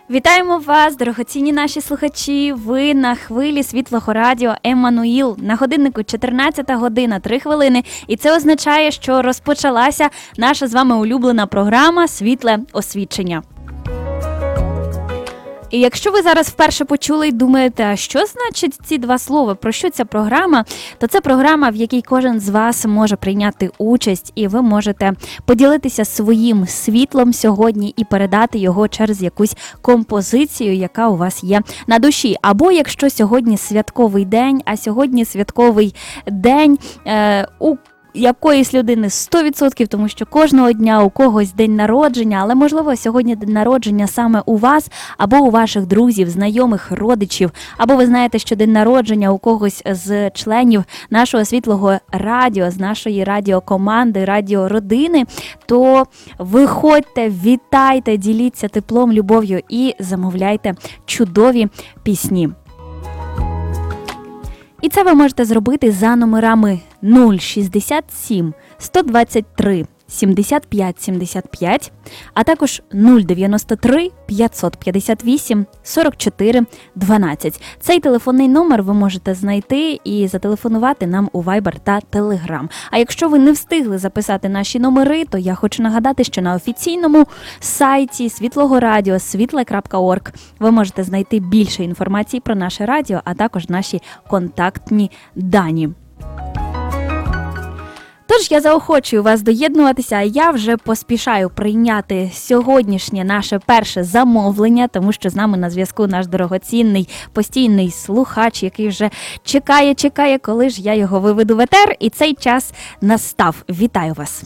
Вітаємо вас, дорогоцінні наші слухачі. Ви на хвилі Світлого радіо Еммануїл. На годиннику 14 година 3 хвилини. І це означає, що розпочалася наша з вами улюблена програма «Світле освічення». І якщо ви зараз вперше почули і думаєте, а що значить ці два слова, про що ця програма, то це програма, в якій кожен з вас може прийняти участь, і ви можете поділитися своїм світлом сьогодні і передати його через якусь композицію, яка у вас є на душі. Або якщо сьогодні святковий день, а сьогодні святковий день у якоїсь людини 100%, тому що кожного дня у когось день народження, але, можливо, сьогодні день народження саме у вас, або у ваших друзів, знайомих, родичів, або ви знаєте, що день народження у когось з членів нашого Світлого радіо, з нашої радіокоманди, радіородини, то виходьте, вітайте, діліться теплом, любов'ю і замовляйте чудові пісні. І це ви можете зробити за номерами 067 123 75 75, а також 093 558 44 12. Цей телефонний номер ви можете знайти і зателефонувати нам у Viber та Telegram. А якщо ви не встигли записати наші номери, то я хочу нагадати, що на офіційному сайті Світлого радіо svitle.org ви можете знайти більше інформації про наше радіо, а також наші контактні дані. Тож я заохочую вас доєднуватися, а я вже поспішаю прийняти сьогоднішнє наше перше замовлення, тому що з нами на зв'язку наш дорогоцінний постійний слухач, який вже чекає, коли ж я його виведу в етер, і цей час настав. Вітаю вас.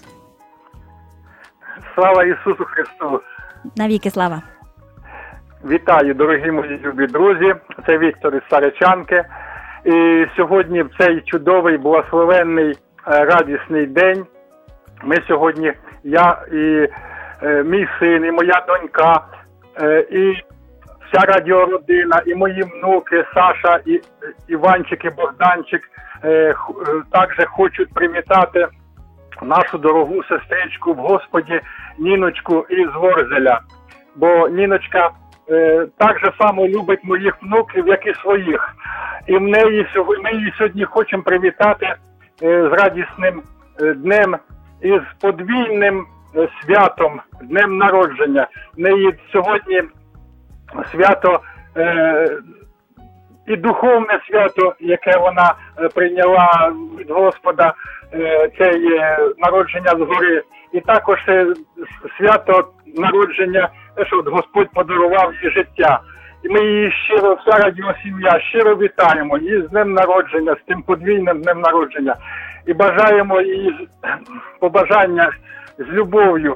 Слава Ісусу Христу! Навіки слава! Вітаю, дорогі мої любі друзі! Це Віктор із Саричанки. І сьогодні в цей чудовий, благословенний, радісний день ми сьогодні, я і мій син, і моя донька, і вся радіородина, і мої внуки Саша, і Іванчик, і Богданчик також хочуть привітати нашу дорогу сестричку в Господі Ніночку із Ворзеля. Бо Ніночка так же само любить моїх внуків, як і своїх. І ми її сьогодні хочемо привітати з радісним днем і з подвійним святом, днем народження. В неї сьогодні свято і духовне свято, яке вона прийняла від Господа, це є народження згори. І також свято народження, те, що Господь подарував їй життя. І ми її щиро, вся радіосім'я, щиро вітаємо її з днем народження, з тим подвійним днем народження. І бажаємо їй побажання з любов'ю,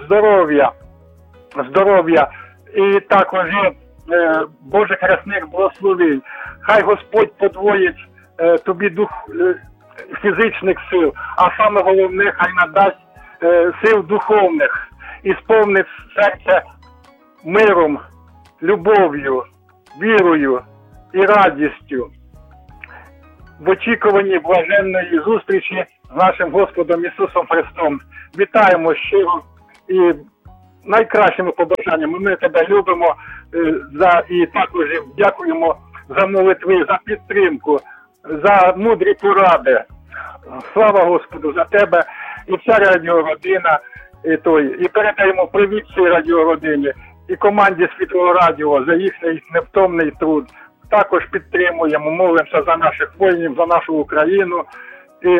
здоров'я. І також Божих рясних благословень. Хай Господь подвоїть тобі дух фізичних сил, а саме головне, хай надасть сил духовних і сповнить серце миром, любов'ю, вірою і радістю в очікуванні блаженної зустрічі з нашим Господом Ісусом Христом. Вітаємо щиро і найкращими побажаннями. Ми тебе любимо і також дякуємо за молитви, за підтримку, за мудрі поради. Слава Господу за тебе і вся радіородина. І передаємо привіт цій радіородині і команді Світлого радіо за їхній невтомний труд. Також підтримуємо, молимося за наших воїнів, за нашу Україну і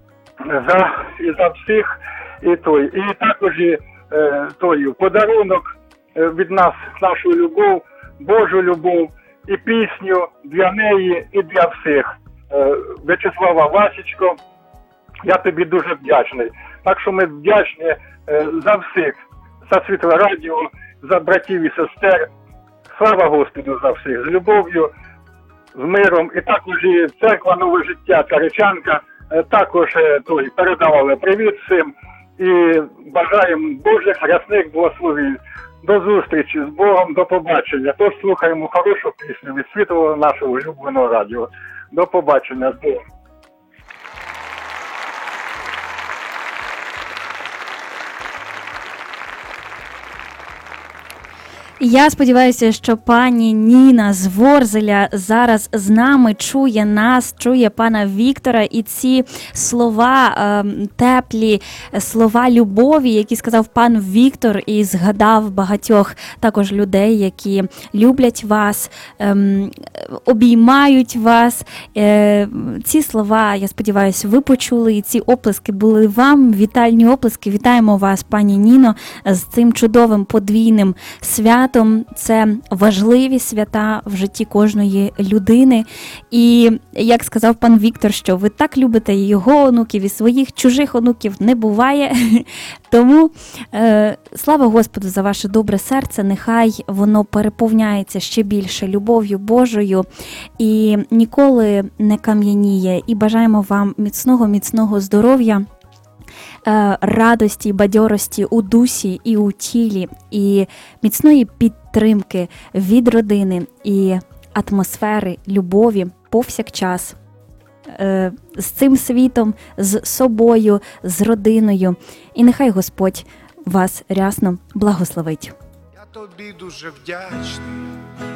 за всіх. І також подарунок від нас, нашу любов, Божу любов і пісню для неї і для всіх. В'ячеслава Васічко, я тобі дуже вдячний. Так що ми вдячні за всіх, за Світле радіо, за братів і сестер. Слава Господу за всіх, з любов'ю, з миром. І також і церква Нове життя, Царичанка, також передавали привіт всім. І бажаємо Божих рясних благословень. До зустрічі з Богом, до побачення. Тож слухаємо хорошу пісню від Світлого нашого улюбленого радіо. До побачення з Богом. Я сподіваюся, що пані Ніна з Ворзеля зараз з нами чує нас, чує пана Віктора, і ці слова теплі, слова любові, які сказав пан Віктор, і згадав багатьох також людей, які люблять вас, обіймають вас. Ці слова, я сподіваюся, ви почули, і ці оплески були вам, вітальні оплески. Вітаємо вас, пані Ніно, з цим чудовим подвійним святом. Це важливі свята в житті кожної людини. І, як сказав пан Віктор, що ви так любите його онуків, і своїх чужих онуків не буває. Тому слава Господу за ваше добре серце, нехай воно переповняється ще більше любов'ю Божою і ніколи не кам'яніє. І бажаємо вам міцного здоров'я, радості, бадьорості у дусі і у тілі, і міцної підтримки від родини і атмосфери любові повсякчас з цим світом, з собою, з родиною. І нехай Господь вас рясно благословить. Я тобі дуже вдячний